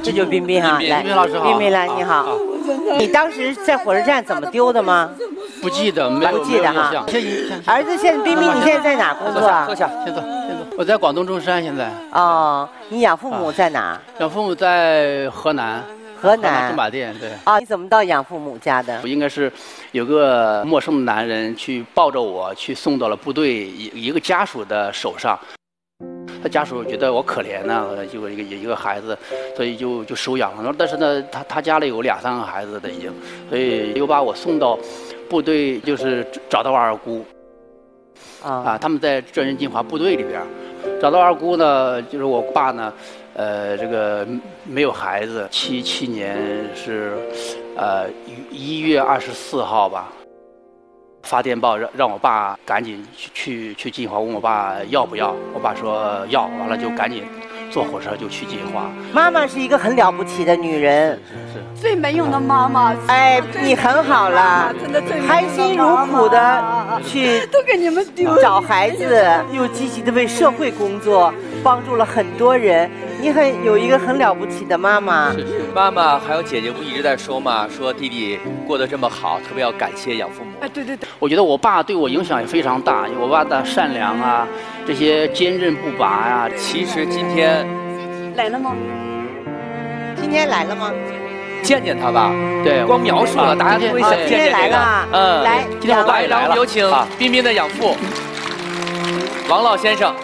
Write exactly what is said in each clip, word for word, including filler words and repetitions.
这就是彬彬哈，来， 彬彬老师好， 彬彬来，你好。你当时在火车站怎么丢的吗？ 不记得，没有不记得哈。儿子，现在彬彬，你现在在哪工作啊？ 坐下，先坐，先坐。我在广东中山，现在。 哦，你养父母在哪？ 养父母在河南。 河南驻马店，对。 啊，你怎么到养父母家的？ 我应该是有个陌生的男人去抱着我去送到了部队一一个家属的手上。他家属觉得我可怜呢、啊，就一个一个孩子，所以就就收养了。但是呢，他他家里有两三个孩子的已经，所以又把我送到部队，就是找到二姑。啊, 啊，他们在浙人金华部队里边，找到二姑呢，就是我爸呢。呃，这个没有孩子，七七年是，呃一月二十四号吧，发电报让让我爸赶紧去去去金华，问我爸要不要，我爸说要，完了就赶紧坐火车就去金华。 妈妈是一个很了不起的女人， 是是是最没用的妈妈。 哎，你很好了， 真的最含辛茹苦的去都给你们丢找孩子，又积极的为社会工作，帮助了很多人。你很有一个很了不起的妈妈。 是是，妈妈还有姐姐不一直在说嘛，说弟弟过得这么好，特别要感谢养父母。 哎，对对对， 我觉得我爸对我影响也非常大，我爸的善良啊，这些坚韧不拔啊。 其实今天来了吗？ 今天来了吗？ 见见他吧。 对， 光描述了，大家都会想见见这个。 嗯，来， 今天我爸也来了，有请彬彬的养父王老先生。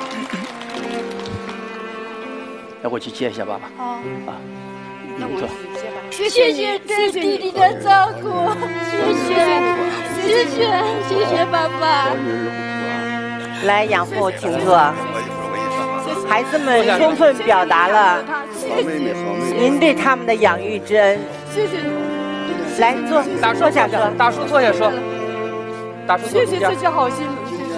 要我去接一下爸爸。 啊啊， 那我坐。 谢谢谢对弟弟的照顾，谢谢谢谢谢谢爸爸。 来，养父，请坐。孩子们充分表达了您对他们的养育之恩。 谢谢。 来坐， 大叔坐下说。 大叔坐下说。大叔坐谢谢，这些好心。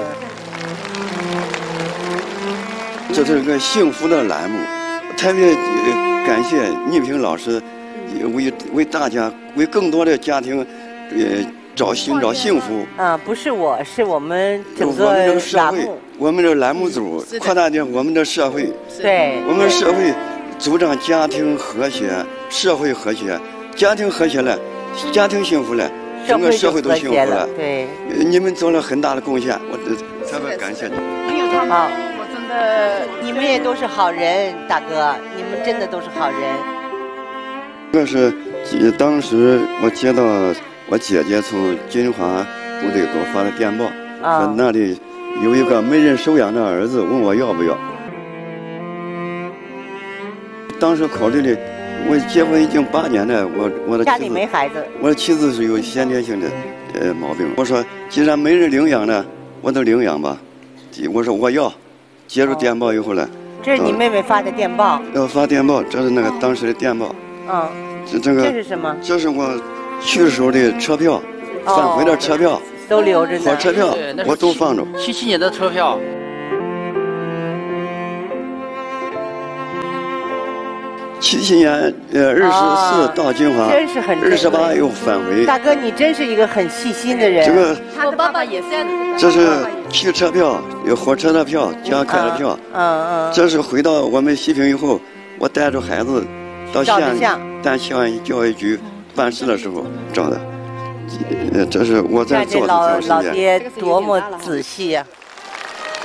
这是个幸福的栏目，特别感谢倪萍老师，为为大家为更多的家庭，呃，找寻找幸福。 啊，不是我，是我们整个我们这个社会栏目， 我们这栏目组扩大点我们的社会。 对， 我们社会主张家庭和谐，社会和谐，家庭和谐了，家庭幸福了，整个社会都幸福了。 对， 你们做了很大的贡献，我特别感谢你。 没有他们，我真的。 你们也都是好人，大哥，你们真的都是好人。 这是当时我接到我姐姐从金华部队给我发的电报， 啊、 说那里有一个没人收养的儿子，问我要不要。当时考虑的，我结婚已经八年了，我我的家里没孩子， 我的妻子是有先天性的呃毛病。我说既然没人领养呢，我就领养吧。我说我要。接入电报以后呢， 这是你妹妹发的电报。 要发电报，这是那个当时的电报。 嗯， 这这个这是什么？ 这是我去的时候的车票，返回的车票， 都留着呢。 火车票我都放着。 七七年的车票。 七七年，呃，二十四到金华， 真是很二十八又返回。 大哥，你真是一个很细心的人。 这个， 我爸爸也是。 这是去车票，有火车的票，加开的票。 嗯嗯。 这是回到我们西平以后，我带着孩子到县单县教育局办事的时候找的。呃，这是我在做的。 老老爹多么仔细呀、啊！